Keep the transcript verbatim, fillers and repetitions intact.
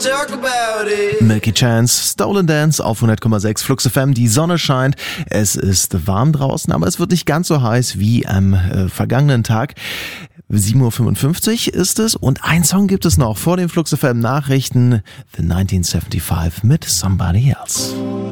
talk about it. Milky Chance, Stolen Dance auf hundert Komma sechs Flux F M. Die Sonne scheint, es ist warm draußen, aber es wird nicht ganz so heiß wie am äh, vergangenen Tag. sieben Uhr fünfundfünfzig ist es und ein Song gibt es noch vor den Flux F M Nachrichten. The neunzehnhundertfünfundsiebzig mit Somebody Else.